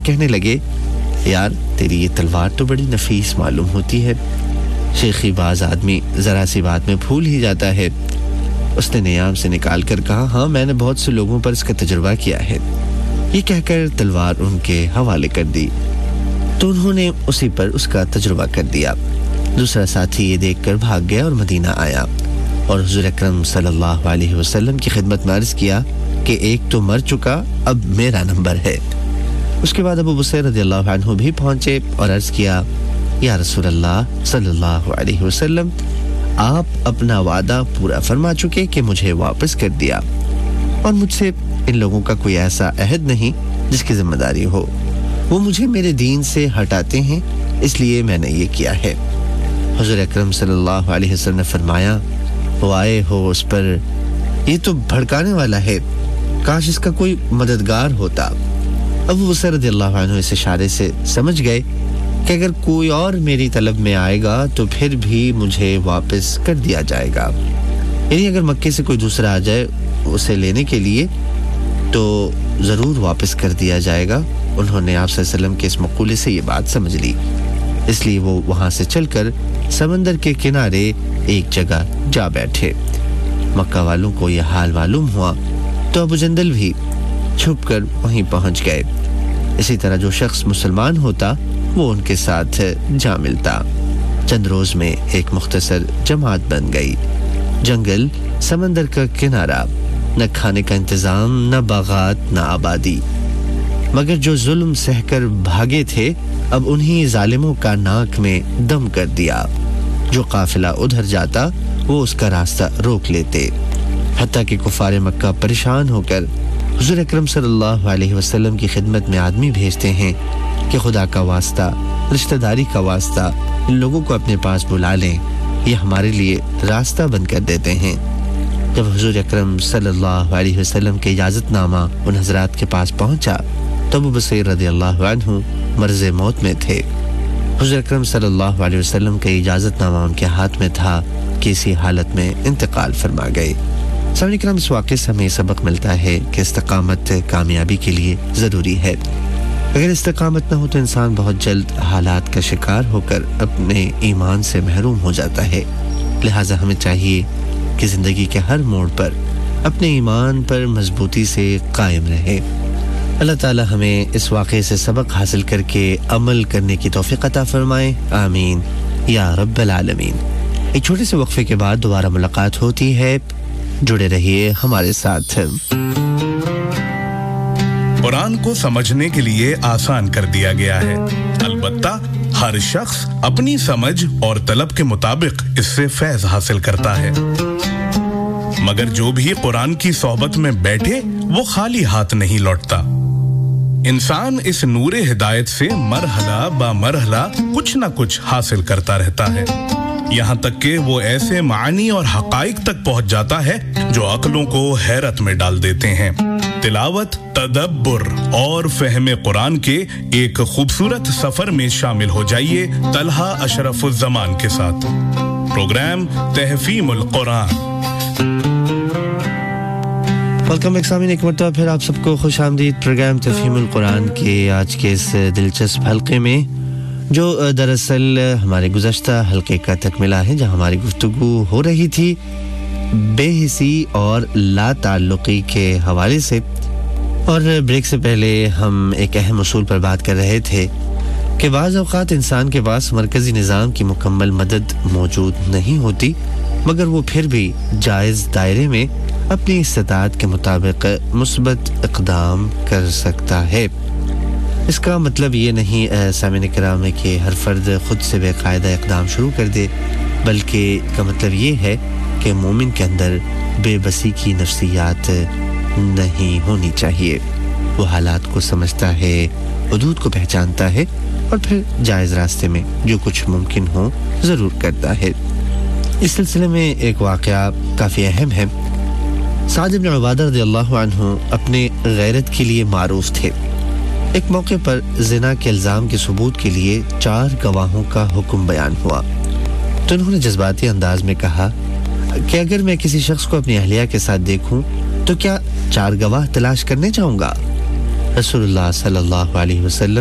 کہنے لگے یار تیری یہ تلوار تو بڑی نفیس معلوم ہوتی ہے. شیخی باز آدمی ذرا سی بات میں پھول ہی جاتا ہے. اس نے نیام سے نکال کر کہا ہاں میں نے بہت سے لوگوں پر اس کا تجربہ کیا ہے. یہ کہہ کر تلوار ان کے حوالے کر دی تو انہوں نے اسی پر اس کا تجربہ کر دیا. دوسرا ساتھی یہ دیکھ کر بھاگ گیا اور مدینہ آیا اور حضور اکرم صلی اللہ علیہ وسلم کی خدمت میں عرض کیا کہ ایک تو مر چکا اب میرا نمبر ہے. اس کے بعد ابو بصیر رضی اللہ عنہ بھی پہنچے اور عرض کیا یا رسول اللہ صلی اللہ علیہ وسلم آپ اپنا وعدہ پورا فرما چکے کہ مجھے واپس کر دیا اور مجھ سے ان لوگوں کا کوئی ایسا عہد نہیں جس کی ذمہ داری ہو. وہ مجھے میرے دین سے ہٹاتے ہیں اس لیے میں نے یہ کیا ہے. حضور اکرم صلی اللہ علیہ وسلم نے فرمایا وہ آئے ہو اس پر یہ تو بھڑکانے والا ہے کاش اس کا کوئی مددگار ہوتا. ابو بصیر رضی اللہ عنہ اس اشارے سے سمجھ گئے کہ اگر کوئی اور میری طلب میں آئے گا تو پھر بھی مجھے واپس کر دیا جائے گا. یعنی اگر مکے سے کوئی دوسرا آ جائے اسے لینے کے لیے تو ضرور واپس کر دیا جائے گا. انہوں نے آپ صلی اللہ علیہ وسلم کے اس مقولے سے یہ بات سمجھ لی اس لیے وہ وہاں سے چل کر سمندر کے کنارے ایک جگہ جا بیٹھے. مکہ والوں کو یہ حال معلوم ہوا تو ابو جندل بھی چھپ کر وہیں پہنچ گئے. اسی طرح جو شخص مسلمان ہوتا وہ ان کے ساتھ جا ملتا. چند روز میں ایک مختصر جماعت بن گئی. جنگل، سمندر کا کنارہ، نہ کھانے کا انتظام، نہ باغات، نہ آبادی. مگر جو ظلم سہ کر بھاگے تھے اب انہی ظالموں کا ناک میں دم کر دیا. جو قافلہ ادھر جاتا وہ اس کا راستہ روک لیتے. حتیٰ کہ کفار مکہ پریشان ہو کر حضور اکرم صلی اللہ علیہ وسلم کی خدمت میں آدمی بھیجتے ہیں کہ خدا کا واسطہ، رشتہ داری کا واسطہ ان لوگوں کو اپنے پاس بلا لیں، یہ ہمارے لیے راستہ بند کر دیتے ہیں. جب حضور اکرم صلی اللہ علیہ وسلم کے اجازت نامہ ان حضرات کے پاس پہنچا تو ابو بصیر رضی اللہ عنہ مرض موت میں تھے. حضور اکرم صلی اللہ علیہ وسلم کا اجازت نامہ ان کے ہاتھ میں تھا کہ اسی حالت میں انتقال فرما گئے. سامعین کرام اس واقعے سے ہمیں سبق ملتا ہے کہ استقامت کامیابی کے لیے ضروری ہے. اگر استقامت نہ ہو تو انسان بہت جلد حالات کا شکار ہو کر اپنے ایمان سے محروم ہو جاتا ہے. لہٰذا ہمیں چاہیے کہ زندگی کے ہر موڑ پر اپنے ایمان پر مضبوطی سے قائم رہے. اللہ تعالی ہمیں اس واقعے سے سبق حاصل کر کے عمل کرنے کی توفیق عطا فرمائے. آمین یا رب العالمین. ایک چھوٹے سے وقفے کے بعد دوبارہ ملاقات ہوتی ہے. جڑے رہیے ہمارے ساتھ. قرآن کو سمجھنے کے لیے آسان کر دیا گیا ہے، البتہ ہر شخص اپنی سمجھ اور طلب کے مطابق اس سے فیض حاصل کرتا ہے. مگر جو بھی قرآن کی صحبت میں بیٹھے وہ خالی ہاتھ نہیں لوٹتا. انسان اس نور ہدایت سے مرحلہ با مرحلہ کچھ نہ کچھ حاصل کرتا رہتا ہے، یہاں تک کہ وہ ایسے معانی اور حقائق تک پہنچ جاتا ہے جو عقلوں کو حیرت میں ڈال دیتے ہیں. تلاوت، تدبر اور فہم قرآن کے ایک خوبصورت سفر میں شامل ہو جائیے طلحہ اشرف الزمان کے ساتھ. پروگرام تحفیم القرآن. ویلکم بیک سامعین، ایک مرتبہ پھر آپ سب کو خوش آمدید پروگرام تفہیم القرآن کے آج کے اس دلچسپ حلقے میں، جو دراصل ہمارے گزشتہ حلقے کا تکملہ ہے، جہاں ہماری گفتگو ہو رہی تھی بے حسی اور لا تعلقی کے حوالے سے. اور بریک سے پہلے ہم ایک اہم اصول پر بات کر رہے تھے کہ بعض اوقات انسان کے پاس مرکزی نظام کی مکمل مدد موجود نہیں ہوتی، مگر وہ پھر بھی جائز دائرے میں اپنی استطاعت کے مطابق مثبت اقدام کر سکتا ہے. اس کا مطلب یہ نہیں سامعین کرام کہ ہر فرد خود سے بے قاعدہ اقدام شروع کر دے، بلکہ اس کا مطلب یہ ہے کہ مومن کے اندر بے بسی کی نفسیات نہیں ہونی چاہیے. وہ حالات کو سمجھتا ہے، حدود کو پہچانتا ہے اور پھر جائز راستے میں جو کچھ ممکن ہو ضرور کرتا ہے. اس سلسلے میں ایک واقعہ کافی اہم ہے. سعد بن عبادہ رضی اللہ عنہ اپنے غیرت کے لیے معروف تھے. ایک موقع پر زنا کے الزام کے ثبوت کے لیے 4 گواہوں کا حکم بیان ہوا تو انہوں نے جذباتی انداز میں کہا کہ اگر میں کسی شخص کو اپنی اہلیہ کے ساتھ دیکھوں تو کیا 4 گواہ تلاش کرنے چاہوں گا؟ रसूलुल्लाह सल्लल्लाहु अलैहि वसल्लम